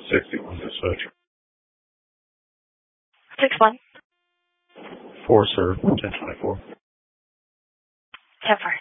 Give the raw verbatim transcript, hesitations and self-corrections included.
sixty-one dispatch. Six one. Four, sir. ten twenty-four. Ten four.